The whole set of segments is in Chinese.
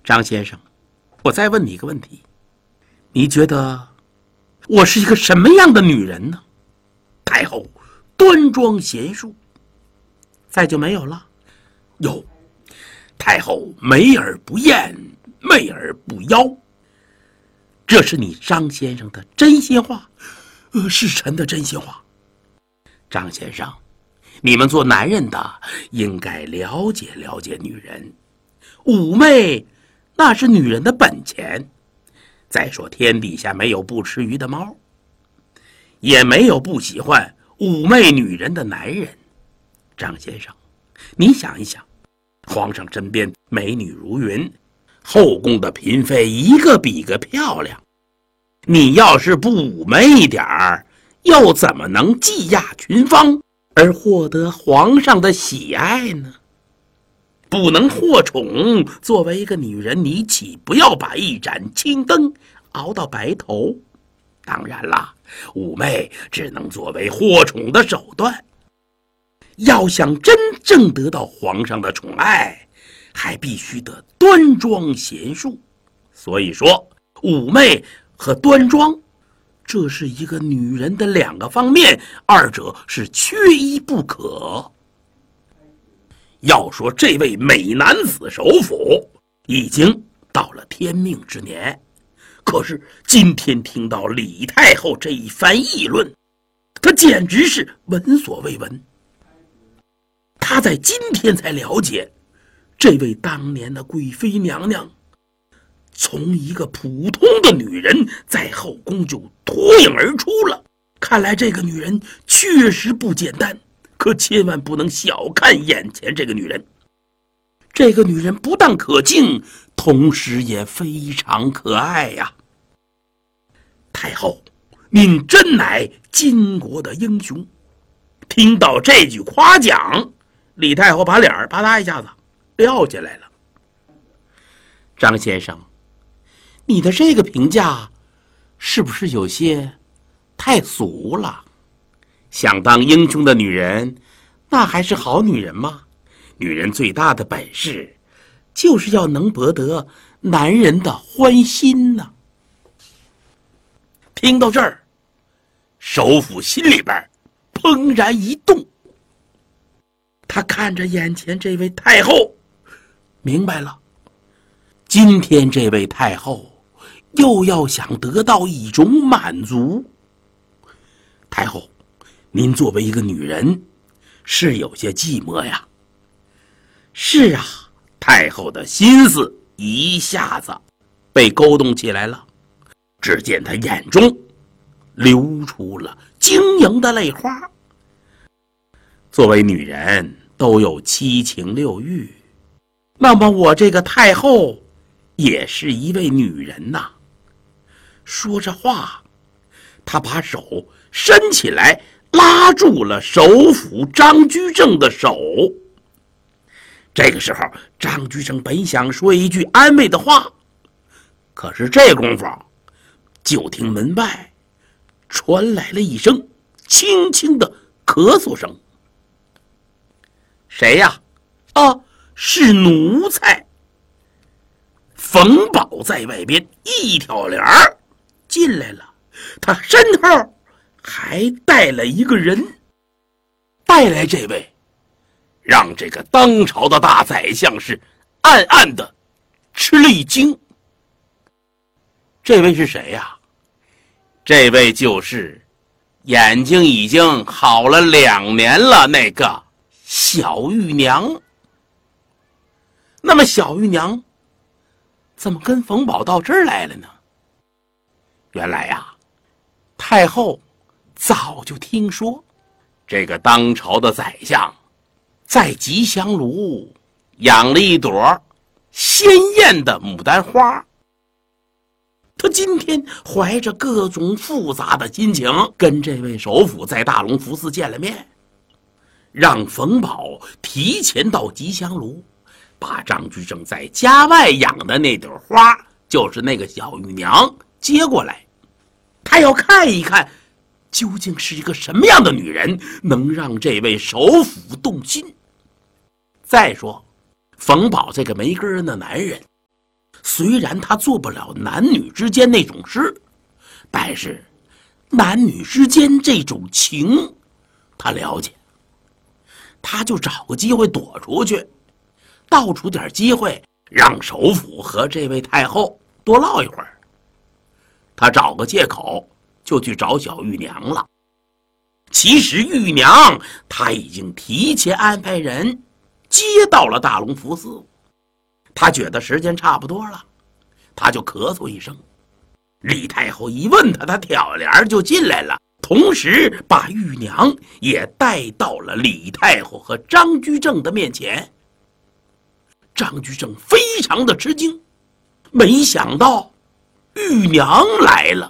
张先生，我再问你一个问题，你觉得我是一个什么样的女人呢？太后端庄贤淑，再就没有了。有，太后美而不艳，媚而不妖。这是你张先生的真心话？是臣的真心话。张先生，你们做男人的应该了解了解女人，妩媚那是女人的本钱。再说天底下没有不吃鱼的猫，也没有不喜欢妩媚女人的男人。张先生，你想一想，皇上身边美女如云，后宫的嫔妃一个比个漂亮，你要是不妩媚一点儿，又怎么能技压群芳而获得皇上的喜爱呢？不能获宠，作为一个女人，你岂不要把一盏青灯熬到白头？当然啦，妩媚只能作为获宠的手段。要想真正得到皇上的宠爱，还必须得端庄贤淑。所以说，妩媚和端庄，这是一个女人的两个方面，二者是缺一不可。要说这位美男子首辅已经到了天命之年，可是今天听到李太后这一番议论，他简直是闻所未闻。他在今天才了解，这位当年的贵妃娘娘从一个普通的女人在后宫就脱颖而出了。看来这个女人确实不简单，可千万不能小看眼前这个女人。这个女人不但可敬，同时也非常可爱呀。太后，您真乃巾帼的英雄。听到这句夸奖，李太后把脸啪嗒一下子撂下来了。张先生，你的这个评价是不是有些太俗了？想当英雄的女人，那还是好女人吗？女人最大的本事就是要能博得男人的欢心呢。听到这儿，首辅心里边怦然一动，他看着眼前这位太后，明白了，今天这位太后又要想得到一种满足。太后，您作为一个女人，是有些寂寞呀。是啊，太后的心思一下子被勾动起来了。只见她眼中流出了晶莹的泪花。作为女人都有七情六欲，那么我这个太后也是一位女人呐。说着话，她把手伸起来，拉住了首辅张居正的手。这个时候，张居正本想说一句安慰的话，可是这功夫，就听门外传来了一声轻轻的咳嗽声。谁呀？是奴才。冯宝在外边一挑帘儿进来了，他身后还带了一个人。带来这位，让这个当朝的大宰相是暗暗的吃了一惊。这位是谁呀？这位就是眼睛已经好了2年了那个小玉娘。那么小玉娘怎么跟冯宝到这儿来了呢？原来呀，太后早就听说这个当朝的宰相在吉祥炉养了一朵鲜艳的牡丹花。他今天怀着各种复杂的心情，跟这位首辅在大隆福寺见了面，让冯宝提前到吉祥炉，把张居正在家外养的那朵花，就是那个小玉娘接过来。他要看一看，究竟是一个什么样的女人，能让这位首辅动心。再说，冯宝这个没根儿的男人， 虽然他做不了男女之间那种事，但是男女之间这种情他了解。他就找个机会躲出去，倒出点机会让首府和这位太后多唠一会儿。他找个借口就去找小玉娘了。其实玉娘他已经提前安排人接到了大隆福寺。他觉得时间差不多了，他就咳嗽一声。李太后一问他，他挑帘就进来了，同时把玉娘也带到了李太后和张居正的面前。张居正非常的吃惊，没想到玉娘来了。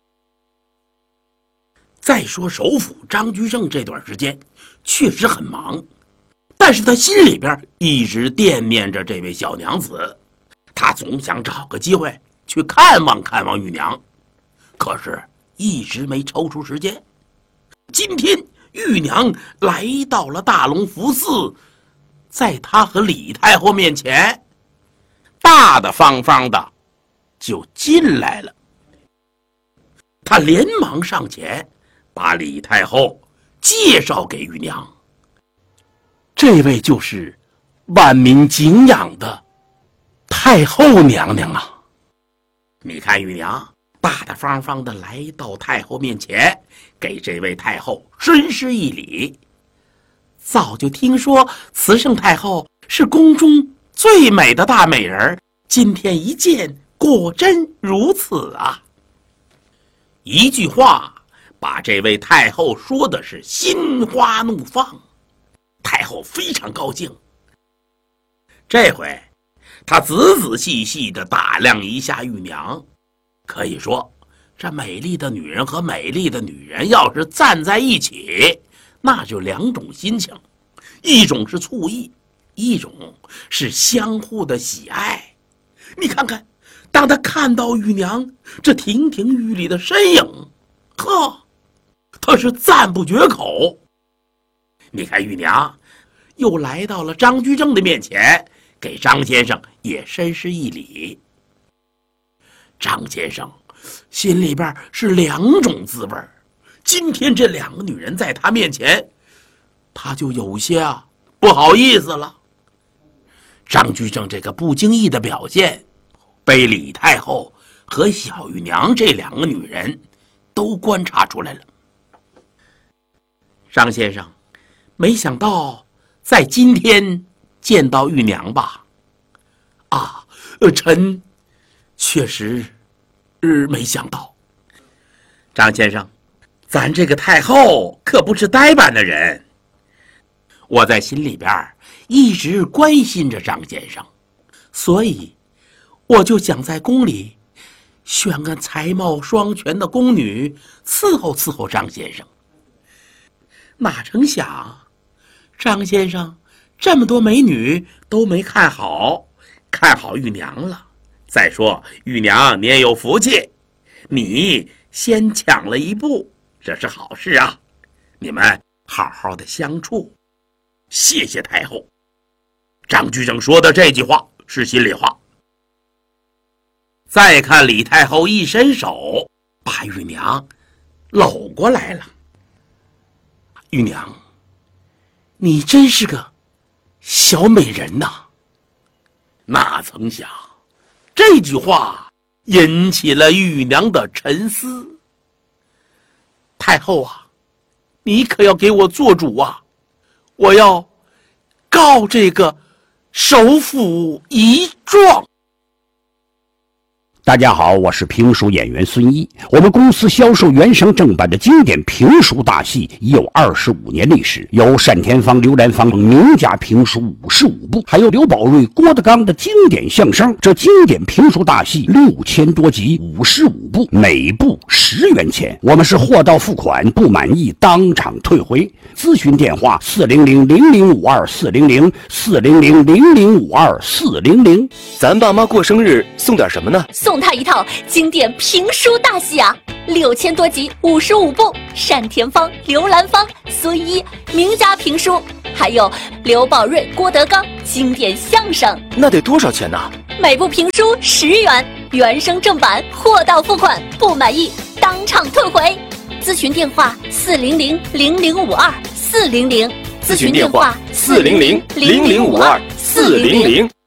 再说首府张居正这段时间确实很忙，但是他心里边一直惦念着这位小娘子，他总想找个机会去看望看望玉娘，可是一直没抽出时间。今天玉娘来到了大隆福寺，在他和李太后面前大大方方的就进来了。他连忙上前把李太后介绍给玉娘，这位就是万民敬仰的太后娘娘啊！你看玉娘大大方方的来到太后面前，给这位太后深施一礼。早就听说慈圣太后是宫中最美的大美人，今天一见，果真如此啊！一句话把这位太后说的是心花怒放。太后非常高兴，这回她仔仔细细地打量一下玉娘。可以说，这美丽的女人和美丽的女人要是站在一起，那就两种心情，一种是醋意，一种是相互的喜爱。你看看，当他看到玉娘这亭亭玉立的身影，呵，他是赞不绝口。你看玉娘又来到了张居正的面前，给张先生也深施一礼。张先生心里边是两种滋味，今天这两个女人在他面前，他就有些不好意思了。张居正这个不经意的表现，被李太后和小玉娘这两个女人都观察出来了。张先生，没想到在今天见到玉娘吧？臣确实没想到。张先生，咱这个太后可不是呆板的人，我在心里边一直关心着张先生，所以我就想在宫里选个才貌双全的宫女伺候伺候张先生。哪成想张先生这么多美女都没看好，看好玉娘了。再说玉娘你也有福气，你先抢了一步，这是好事啊！你们好好的相处，谢谢太后。张居正说的这句话是心里话。再看李太后一伸手把玉娘搂过来了。玉娘，你真是个小美人呐！哪曾想这句话引起了玉娘的沉思。太后啊，你可要给我做主啊！我要告这个首府一状。 大家好，我是评书演员孙一。我们公司销售原声正版的经典评书大戏已有25年历史，有单田芳、刘兰芳名家评书55部，还有刘宝瑞、郭德纲的经典相声。这经典评书大戏6000多集，55部，每部10元钱。我们是货到付款，不满意当场退回。咨询电话 400-0052-400，400-0052-400。咱爸妈过生日送点什么呢？ 送他一套经典评书大戏啊！ 6000多集55部，单田芳、刘兰芳、孙一名家评书，还有刘宝瑞、郭德纲经典相声。 那得多少钱呢？ 每部评书10元，原声正版，货到付款，不满意当场退回。咨询电话400-0052，400。 咨询电话400-0052，400。